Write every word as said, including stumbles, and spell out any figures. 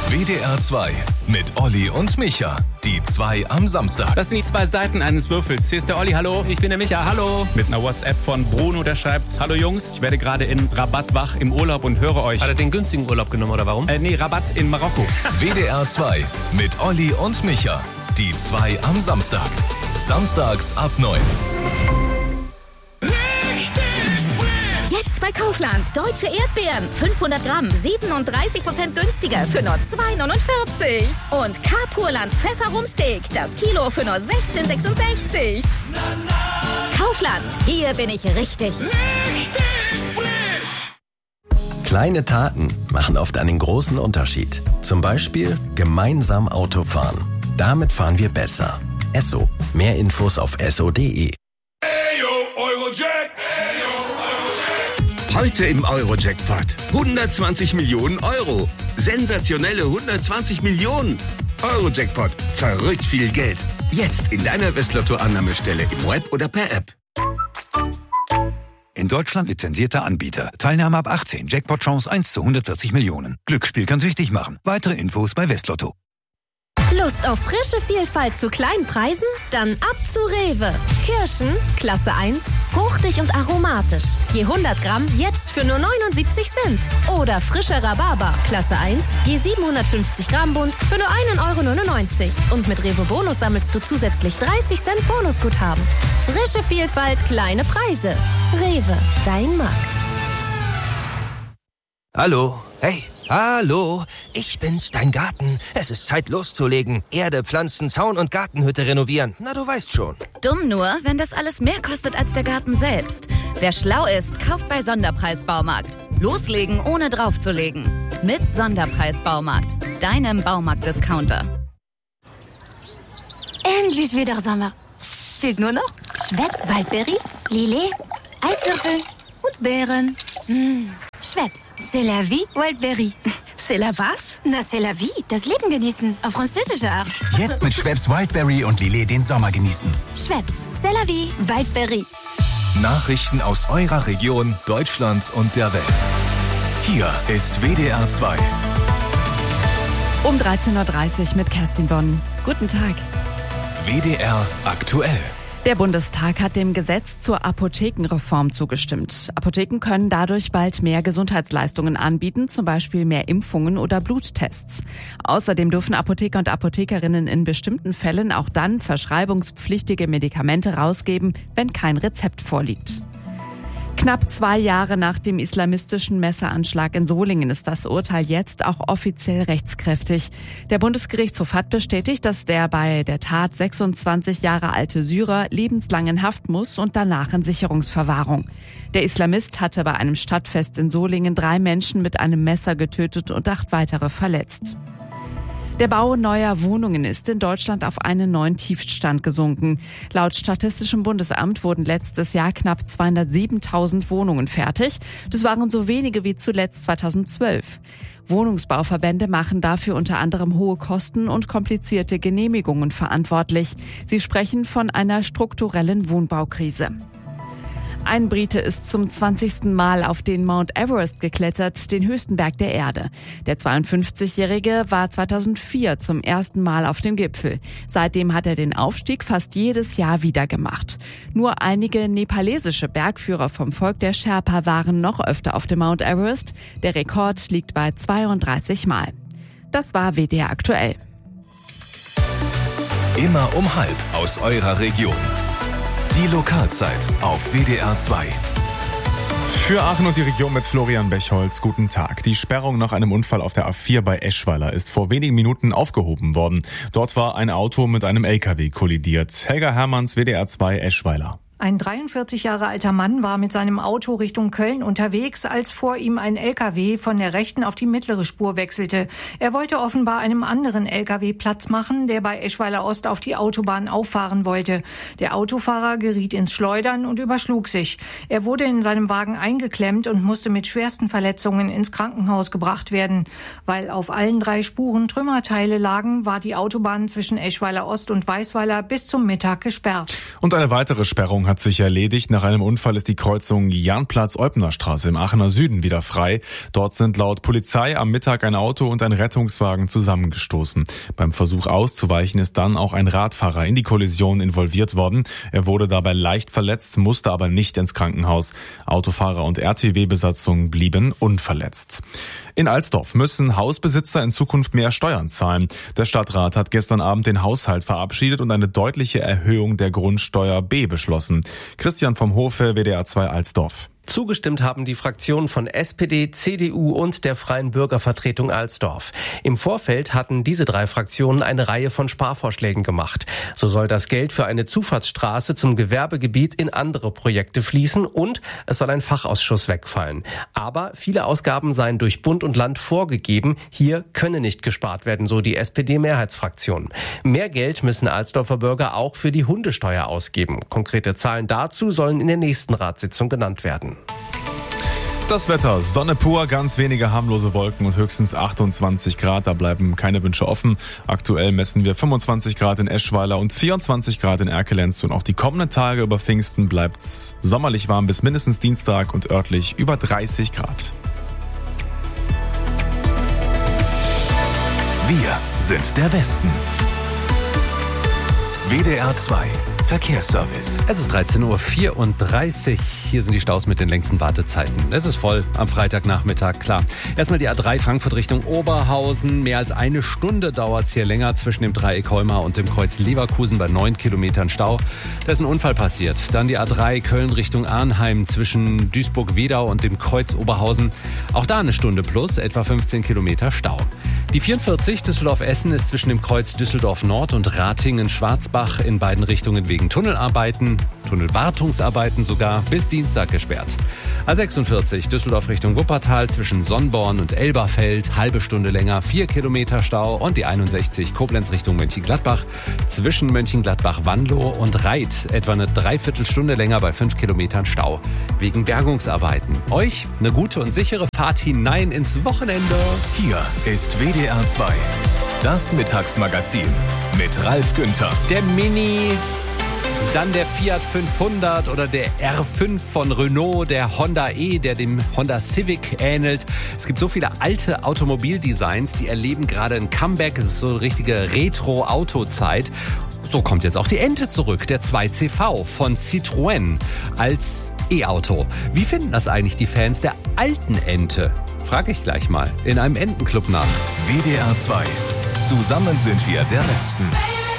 W D R zwei mit Olli und Micha. Die zwei am Samstag. Das sind die zwei Seiten eines Würfels. Hier ist der Olli, hallo. Ich bin der Micha, hallo. Mit einer WhatsApp von Bruno, der schreibt: Hallo Jungs, ich werde gerade in Rabat wach im Urlaub und höre euch. Hat er den günstigen Urlaub genommen oder warum? Äh, nee, Rabat in Marokko. W D R zwei mit Olli und Micha. Die zwei am Samstag. Samstags ab neun. Jetzt bei Kaufland. Deutsche Erdbeeren. fünfhundert Gramm. siebenunddreißig Prozent günstiger für nur zwei neunundvierzig. Und K-Purland Pfefferumsteak. Das Kilo für nur sechzehn sechsundsechzig. Kaufland. Hier bin ich richtig. Richtig frisch. Kleine Taten machen oft einen großen Unterschied. Zum Beispiel gemeinsam Auto fahren. Damit fahren wir besser. Esso. Mehr Infos auf esso punkt de. Heute im Euro-Jackpot. hundertzwanzig Millionen Euro. Sensationelle hundertzwanzig Millionen. Euro-Jackpot. Verrückt viel Geld. Jetzt in deiner Westlotto-Annahmestelle im Web oder per App. In Deutschland lizenzierter Anbieter. Teilnahme ab achtzehn. Jackpot-Chance eins zu hundertvierzig Millionen. Glücksspiel kann süchtig machen. Weitere Infos bei Westlotto. Lust auf frische Vielfalt zu kleinen Preisen? Dann ab zu Rewe. Kirschen, Klasse eins, fruchtig und aromatisch. Je hundert Gramm jetzt für nur neunundsiebzig Cent. Oder frische Rhabarber, Klasse eins, je siebenhundertfünfzig Gramm Bund für nur ein Euro neunundneunzig. Und mit Rewe Bonus sammelst du zusätzlich dreißig Cent Bonusguthaben. Frische Vielfalt, kleine Preise. Rewe, dein Markt. Hallo, hey, hallo, ich bin's, dein Garten. Es ist Zeit loszulegen. Erde, Pflanzen, Zaun und Gartenhütte renovieren. Na, du weißt schon. Dumm nur, wenn das alles mehr kostet als der Garten selbst. Wer schlau ist, kauft bei Sonderpreis Baumarkt. Loslegen, ohne draufzulegen. Mit Sonderpreis Baumarkt, deinem Baumarkt-Discounter. Endlich wieder Sommer. Fehlt nur noch Schweppes Waldberry, Lillet, Eiswürfel und Beeren. Mmh. Schweppes, c'est la vie, Wildberry. C'est la was? Na, c'est la vie, das Leben genießen, auf französische Art. Jetzt mit Schweppes Wildberry und Lillet den Sommer genießen. Schweppes, c'est la vie, Wildberry. Nachrichten aus eurer Region, Deutschland und der Welt. Hier ist W D R zwei. Um dreizehn Uhr dreißig mit Kerstin Bonn. Guten Tag. W D R aktuell. Der Bundestag hat dem Gesetz zur Apothekenreform zugestimmt. Apotheken können dadurch bald mehr Gesundheitsleistungen anbieten, zum Beispiel mehr Impfungen oder Bluttests. Außerdem dürfen Apotheker und Apothekerinnen in bestimmten Fällen auch dann verschreibungspflichtige Medikamente rausgeben, wenn kein Rezept vorliegt. Knapp zwei Jahre nach dem islamistischen Messeranschlag in Solingen ist das Urteil jetzt auch offiziell rechtskräftig. Der Bundesgerichtshof hat bestätigt, dass der bei der Tat sechsundzwanzig Jahre alte Syrer lebenslang in Haft muss und danach in Sicherungsverwahrung. Der Islamist hatte bei einem Stadtfest in Solingen drei Menschen mit einem Messer getötet und acht weitere verletzt. Der Bau neuer Wohnungen ist in Deutschland auf einen neuen Tiefstand gesunken. Laut Statistischem Bundesamt wurden letztes Jahr knapp zweihundertsiebentausend Wohnungen fertig. Das waren so wenige wie zuletzt zweitausendzwölf. Wohnungsbauverbände machen dafür unter anderem hohe Kosten und komplizierte Genehmigungen verantwortlich. Sie sprechen von einer strukturellen Wohnbaukrise. Ein Brite ist zum zwanzigsten Mal auf den Mount Everest geklettert, den höchsten Berg der Erde. Der zweiundfünfzigjährige war zweitausendvier zum ersten Mal auf dem Gipfel. Seitdem hat er den Aufstieg fast jedes Jahr wieder gemacht. Nur einige nepalesische Bergführer vom Volk der Sherpa waren noch öfter auf dem Mount Everest. Der Rekord liegt bei zweiunddreißig Mal. Das war W D R aktuell. Immer um halb aus eurer Region. Die Lokalzeit auf W D R zwei. Für Aachen und die Region mit Florian Bechholz. Guten Tag. Die Sperrung nach einem Unfall auf der A vier bei Eschweiler ist vor wenigen Minuten aufgehoben worden. Dort war ein Auto mit einem L K W kollidiert. Helga Hermanns, W D R zwei Eschweiler. Ein dreiundvierzig Jahre alter Mann war mit seinem Auto Richtung Köln unterwegs, als vor ihm ein L K W von der rechten auf die mittlere Spur wechselte. Er wollte offenbar einem anderen L K W Platz machen, der bei Eschweiler Ost auf die Autobahn auffahren wollte. Der Autofahrer geriet ins Schleudern und überschlug sich. Er wurde in seinem Wagen eingeklemmt und musste mit schwersten Verletzungen ins Krankenhaus gebracht werden. Weil auf allen drei Spuren Trümmerteile lagen, war die Autobahn zwischen Eschweiler Ost und Weißweiler bis zum Mittag gesperrt. Und eine weitere Sperrung hat sich erledigt. Nach einem Unfall ist die Kreuzung Janplatz-Eupner Straße im Aachener Süden wieder frei. Dort sind laut Polizei am Mittag ein Auto und ein Rettungswagen zusammengestoßen. Beim Versuch auszuweichen ist dann auch ein Radfahrer in die Kollision involviert worden. Er wurde dabei leicht verletzt, musste aber nicht ins Krankenhaus. Autofahrer und R T W-Besatzung blieben unverletzt. In Alsdorf müssen Hausbesitzer in Zukunft mehr Steuern zahlen. Der Stadtrat hat gestern Abend den Haushalt verabschiedet und eine deutliche Erhöhung der Grundsteuer B beschlossen. Christian vom Hofe, W D R zwei Alsdorf. Zugestimmt haben die Fraktionen von S P D, C D U und der Freien Bürgervertretung Alsdorf. Im Vorfeld hatten diese drei Fraktionen eine Reihe von Sparvorschlägen gemacht. So soll das Geld für eine Zufahrtsstraße zum Gewerbegebiet in andere Projekte fließen und es soll ein Fachausschuss wegfallen. Aber viele Ausgaben seien durch Bund und Land vorgegeben. Hier könne nicht gespart werden, so die S P D-Mehrheitsfraktion. Mehr Geld müssen Alsdorfer Bürger auch für die Hundesteuer ausgeben. Konkrete Zahlen dazu sollen in der nächsten Ratssitzung genannt werden. Das Wetter, Sonne pur, ganz wenige harmlose Wolken und höchstens achtundzwanzig Grad. Da bleiben keine Wünsche offen. Aktuell messen wir fünfundzwanzig Grad in Eschweiler und vierundzwanzig Grad in Erkelenz. Und auch die kommenden Tage über Pfingsten bleibt's sommerlich warm bis mindestens Dienstag und örtlich über dreißig Grad. Wir sind der Westen. W D R zwei Verkehrsservice. Es ist dreizehn Uhr vierunddreißig. Hier sind die Staus mit den längsten Wartezeiten. Es ist voll am Freitagnachmittag, klar. Erstmal die A drei Frankfurt Richtung Oberhausen. Mehr als eine Stunde dauert es hier länger zwischen dem Dreieck Heumar und dem Kreuz Leverkusen bei neun Kilometern Stau. Da ist ein Unfall passiert. Dann die A drei Köln Richtung Arnheim zwischen Duisburg-Wedau und dem Kreuz Oberhausen. Auch da eine Stunde plus, etwa fünfzehn Kilometer Stau. Die vierundvierzig Düsseldorf-Essen ist zwischen dem Kreuz Düsseldorf Nord und Ratingen-Schwarzbach in beiden Richtungen wegen Tunnelarbeiten, Tunnelwartungsarbeiten sogar, bis Dienstag gesperrt. A sechsundvierzig Düsseldorf Richtung Wuppertal zwischen Sonnborn und Elberfeld, halbe Stunde länger, vier Kilometer Stau. Und die einundsechzig Koblenz Richtung Mönchengladbach zwischen Mönchengladbach-Wanlow und Reit etwa eine Dreiviertelstunde länger bei fünf Kilometern Stau wegen Bergungsarbeiten. Euch eine gute und sichere Fahrt hinein ins Wochenende. Hier ist W D R zwei, das Mittagsmagazin mit Ralf Günther. Der Mini, dann der Fiat fünfhundert oder der R fünf von Renault, der Honda E, der dem Honda Civic ähnelt. Es gibt so viele alte Automobildesigns, die erleben gerade ein Comeback. Es ist so eine richtige Retro-Autozeit. So kommt jetzt auch die Ente zurück, der zwei C V von Citroën als E-Auto. Wie finden das eigentlich die Fans der alten Ente? Frage ich gleich mal in einem Entenclub nach. W D R zwei. Zusammen sind wir der Westen.